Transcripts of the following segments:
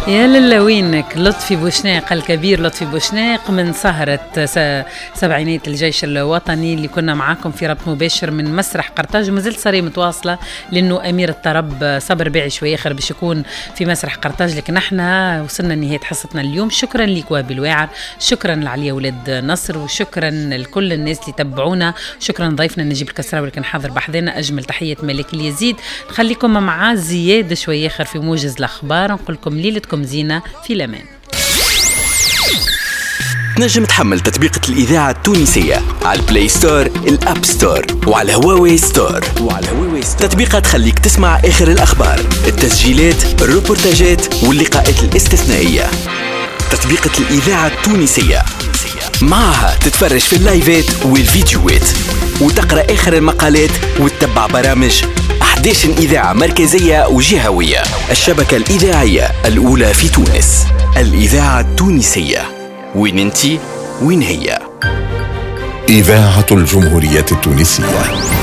يا لله وينك لطفي بوشناق الكبير، لطفي بوشناق من سهرة سبعينات الجيش الوطني اللي كنا معاكم في ربط مباشر من مسرح قرطاج، ومازلت صاري متواصلة لأنه أمير الطرب صبر باعي شوية آخر باش يكون في مسرح قرطاج، لكن احنا وصلنا لنهاية حصتنا اليوم. شكرا لك وابي الواعر، شكرا لعليا ولاد نصر، وشكرا لكل الناس اللي تبعونا، شكرا ضيفنا نجيب الكسراوي اللي كان حاضر بحذنا. أجمل تحية ملك اليزيد. خليكم مع زياد شوية آخر في موجز الأخبار، نقول لكم ليلتكم زينة في الأمان. نجم تحمل تطبيقة الإذاعة التونسية على البلاي ستور، الأب ستور، وعلى هواوي ستور. تطبيقة تخليك تسمع آخر الأخبار، التسجيلات، الروبورتاجات واللقاءات الاستثنائية. تطبيقة الإذاعة التونسية معها تتفرج في اللايفات والفيديوهات، وتقرأ آخر المقالات، وتتبع برامج 11 إذاعة مركزية وجهوية. الشبكة الإذاعية الأولى في تونس، الإذاعة التونسية. وين انتي؟ وين هي؟ إذاعة الجمهورية التونسية.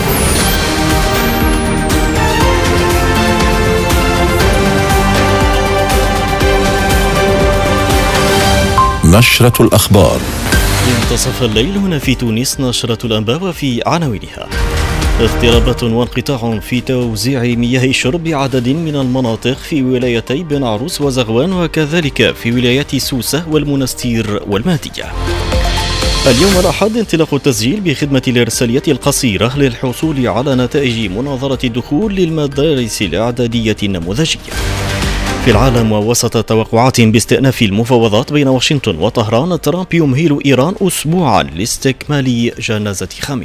نشرة الأخبار. منتصف الليل هنا في تونس، نشرة الأنباء وفي عناوينها: اضطرابات وانقطاع في توزيع مياه الشرب بعدد من المناطق في ولايتي بن عروس وزغوان، وكذلك في ولايات سوسة والمنستير والمهدية. اليوم الأحد انطلاق التسجيل بخدمة الإرسالية القصيرة للحصول على نتائج مناظرة الدخول للمدارس الإعدادية النموذجية. في العالم، ووسط توقعات باستئناف المفاوضات بين واشنطن وطهران، ترامب يمهل إيران أسبوعا لاستكمال جنازة خامنئي.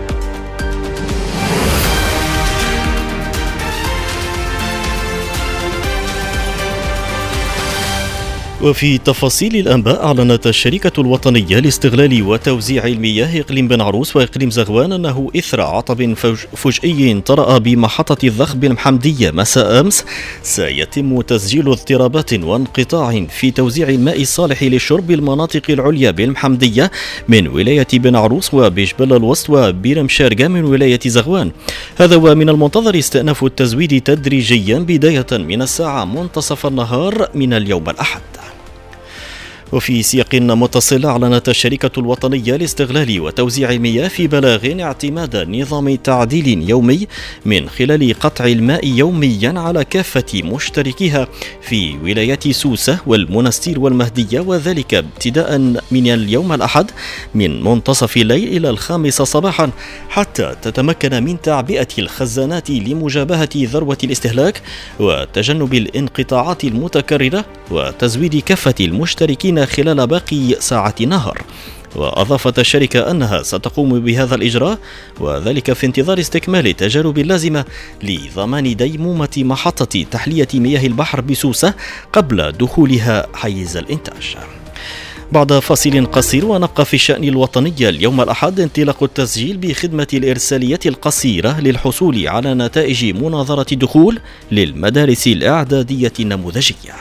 وفي تفاصيل الأنباء، أعلنت الشركة الوطنية لاستغلال وتوزيع المياه إقليم بن عروس وإقليم زغوان أنه إثر عطب فجئي طرأ بمحطة الضخ بالمحمدية مساء أمس سيتم تسجيل اضطرابات وانقطاع في توزيع الماء الصالح للشرب المناطق العليا بالمحمدية من ولاية بن عروس وبجبل الوسط وبيرم شارقة من ولاية زغوان. هذا ومن المنتظر استئناف التزويد تدريجيا بداية من الساعة منتصف النهار من اليوم الأحد. وفي سياق متصل، أعلنت الشركة الوطنية لاستغلال وتوزيع المياه في بلاغ اعتماد نظام تعديل يومي من خلال قطع الماء يوميا على كافة مشتركيها في ولايات سوسة والمنستير والمهدية، وذلك ابتداء من اليوم الأحد من منتصف الليل إلى 5 صباحا، حتى تتمكن من تعبئة الخزانات لمجابهة ذروة الاستهلاك وتجنب الانقطاعات المتكررة وتزويد كافة المشتركين خلال باقي ساعة النهار. وأضافت الشركة أنها ستقوم بهذا الإجراء وذلك في انتظار استكمال التجارب اللازمة لضمان ديمومة محطة تحلية مياه البحر بسوسة قبل دخولها حيز الإنتاج. بعد فاصل قصير، ونبقى في الشأن الوطني. اليوم الأحد انطلاق التسجيل بخدمة الإرسالية القصيرة للحصول على نتائج مناظرة الدخول للمدارس الإعدادية النموذجية.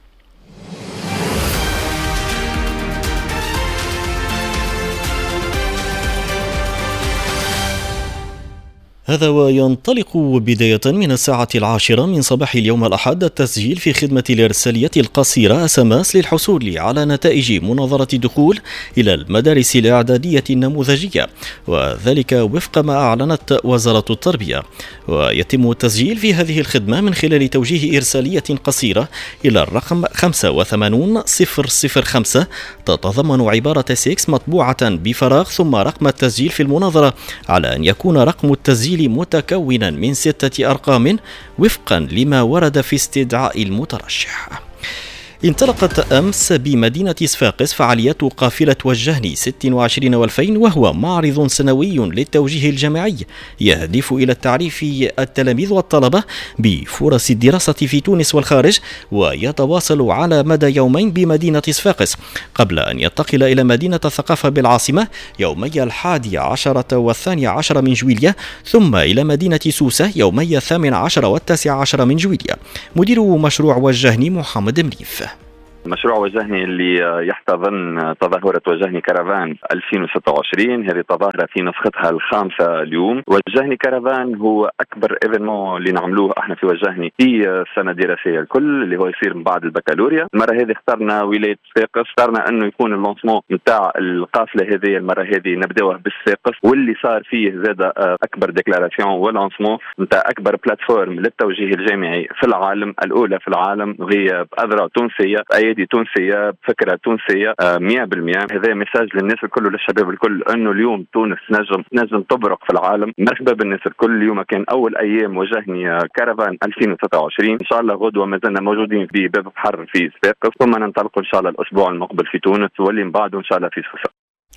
هذا وينطلق بداية من الساعة 10 من صباح اليوم الأحد التسجيل في خدمة الإرسالية القصيرة SMS للحصول على نتائج مناظرة الدخول إلى المدارس الإعدادية النموذجية، وذلك وفق ما أعلنت وزارة التربية. ويتم التسجيل في هذه الخدمة من خلال توجيه إرسالية قصيرة إلى الرقم 85005 تتضمن عبارة 6 مطبوعة بفراغ، ثم رقم التسجيل في المناظرة، على أن يكون رقم التسجيل متكونا من 6 أرقام وفقا لما ورد في استدعاء المترشح. انطلقت أمس بمدينة صفاقس فعاليات قافلة وجهني 26 والفين، وهو معرض سنوي للتوجيه الجامعي يهدف إلى تعريف التلاميذ والطلبة بفرص الدراسة في تونس والخارج، ويتواصل على مدى يومين بمدينة صفاقس قبل أن ينتقل إلى مدينة الثقافة بالعاصمة يومي 11 و12 من جويلية، ثم إلى مدينة سوسة يومي 18 و19 من جويلية. مدير مشروع وجهني محمد منيف: مشروع وجهني اللي يحتضن تظاهرة وجهني كرفان 2026. هذه تظاهرة في نسختها الخامسة اليوم. وجهني كرفان هو أكبر إيفينمون اللي نعملوه احنا في وجهني في السنة الدراسية الكل، اللي هو يصير من بعد البكالوريا. المرة هذه اخترنا ولاية صفاقس، اخترنا أنه يكون اللونسمون نتاع القافلة هذه. المرة هذه نبدأوها بالصفاقس، واللي صار فيه زاد أكبر ديكلاراسيون ولونسمون نتاع أكبر بلاتفورم للتوجيه الجامعي في العالم، الأولى في العالم، غياب أذرع تونسية، أيادي تونسية، فكرة تونسية 100%. هذا مساج للناس الكل وللشباب الكل أنه اليوم تونس نجم تبرق في العالم. مرحبا بالناس الكل. اليوم كان أول أيام وجهني كرفان 2026. إن شاء الله غدوة ما زلنا موجودين في باب بحر في صفاقس، ثم ننطلق إن شاء الله الأسبوع المقبل في تونس، واللي من بعده إن شاء الله في سوسة.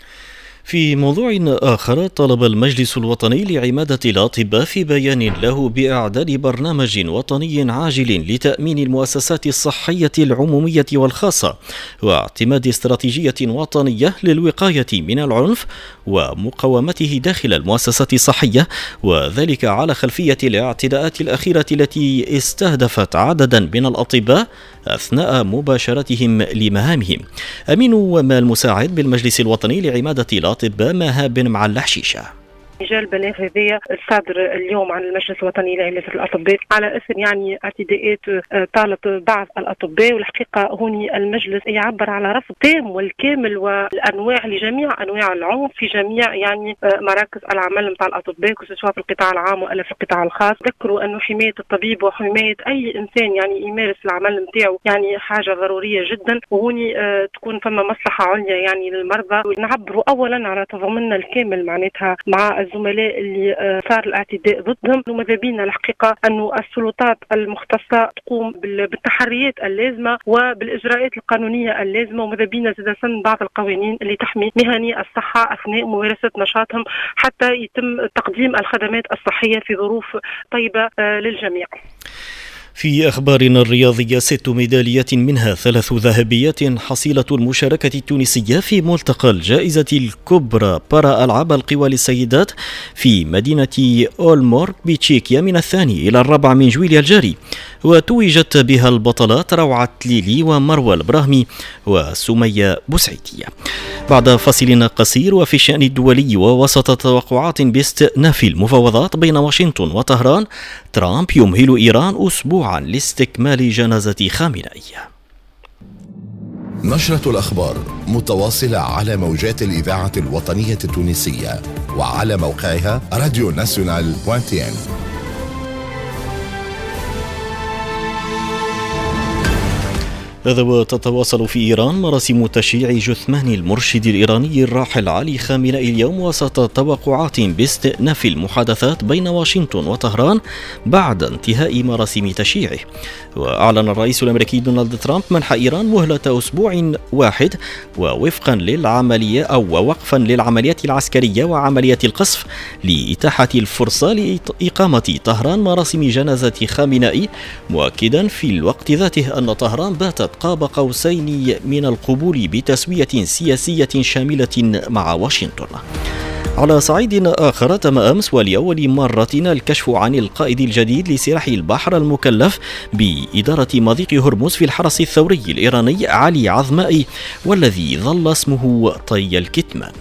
في موضوع آخر، طلب المجلس الوطني لعمادة الأطباء في بيان له بإعداد برنامج وطني عاجل لتأمين المؤسسات الصحية العمومية والخاصة، واعتماد استراتيجية وطنية للوقاية من العنف ومقاومته داخل المؤسسات الصحية، وذلك على خلفية الاعتداءات الأخيرة التي استهدفت عددا من الأطباء أثناء مباشرتهم لمهامهم. أمين ومال مساعد بالمجلس الوطني لعمادة الأطباء مهاب معلح الحشيشة. رجال البلاغ هذايا الصادر اليوم عن المجلس الوطني لعمادة الأطباء على أثر اعتداءات طالت بعض الأطباء، والحقيقة هوني المجلس يعبر على رفض تام والكامل والأنواع لجميع أنواع العنف في جميع مراكز العمل متاع الأطباء، سواء في القطاع العام ولا في القطاع الخاص. ذكروا أنه حماية الطبيب وحماية أي إنسان يمارس العمل متاعه حاجة ضرورية جدا، وهوني تكون فما مصلحة عليا للمرضى. ونعبروا أولا على تضامننا الكامل مع الزملاء اللي صار الاعتداء ضدهم، وماذا بينا الحقيقة أنه السلطات المختصة تقوم بالتحريات اللازمة وبالإجراءات القانونية اللازمة، وماذا بينا زاد سن بعض القوانين اللي تحمي مهني الصحة أثناء ممارسة نشاطهم حتى يتم تقديم الخدمات الصحية في ظروف طيبة للجميع. في أخبارنا الرياضية، 6 ميداليات منها 3 ذهبيات حصيلة المشاركة التونسية في ملتقى الجائزة الكبرى برا ألعاب القوى للسيدات في مدينة أولمورغ بتشيكيا من 2 إلى 4 من جويليا الجاري، وتوجت بها البطلات روعة ليلي ومروى البراهمي وسمية بوسعيدية. بعد فاصل قصير، وفي الشأن الدولي ووسط توقعات باستئناف المفاوضات بين واشنطن وطهران، ترامب يمهل إيران أسبوعا لاستكمال جنازة خامنئي. نشرة الأخبار متواصلة على موجات الإذاعة الوطنية التونسية وعلى موقعها radionational.tn. هذا وتتواصل في إيران مراسم تشييع جثمان المرشد الإيراني الراحل علي خامنئي اليوم، وسط توقعات باستئناف المحادثات بين واشنطن وطهران بعد انتهاء مراسم تشييعه. وأعلن الرئيس الأمريكي دونالد ترامب منح إيران مهلة أسبوع واحد ووقفا للعمليات العسكرية وعمليات القصف لإتاحة الفرصة لإقامة طهران مراسم جنازة خامنئي، مؤكدا في الوقت ذاته أن طهران باتت قاب قوسين من القبول بتسوية سياسية شاملة مع واشنطن. على صعيد آخر، تم أمس ولأول مرة الكشف عن القائد الجديد لسلاح البحر المكلف بإدارة مضيق هرمز في الحرس الثوري الإيراني علي عظمائي، والذي ظل اسمه طي الكتمان.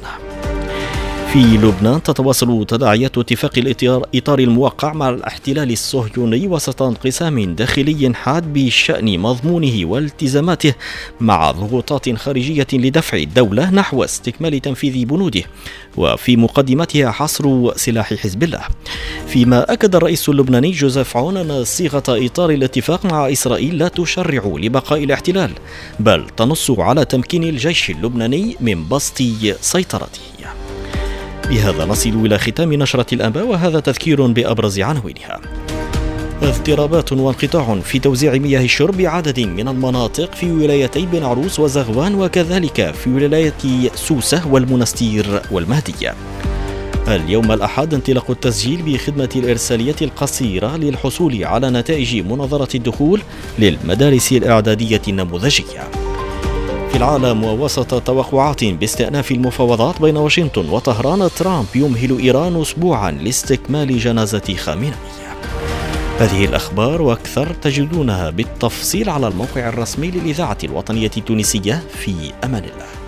في لبنان، تتواصل تداعيات اتفاق الإطار الموقع مع الاحتلال الصهيوني وسط انقسام داخلي حاد بشأن مضمونه والتزاماته، مع ضغوطات خارجية لدفع الدولة نحو استكمال تنفيذ بنوده، وفي مقدمتها حصر سلاح حزب الله. فيما أكد الرئيس اللبناني جوزيف عون أن صيغة إطار الاتفاق مع إسرائيل لا تشرع لبقاء الاحتلال، بل تنص على تمكين الجيش اللبناني من بسط سيطرته. بهذا نصل إلى ختام نشرة الأنباء، وهذا تذكير بأبرز عناوينها. اضطرابات وانقطاع في توزيع مياه الشرب بعدد من المناطق في ولايتي بن عروس وزغوان، وكذلك في ولاية سوسة والمنستير والمهدية. اليوم الأحد انطلاق التسجيل بخدمة الإرسالية القصيرة للحصول على نتائج مناظرة الدخول للمدارس الإعدادية النموذجية. في العالم، ووسط توقعات باستئناف المفاوضات بين واشنطن وطهران، ترامب يمهل إيران أسبوعا لاستكمال جنازة خامنئي. هذه الأخبار وأكثر تجدونها بالتفصيل على الموقع الرسمي للإذاعة الوطنية التونسية. في أمان الله.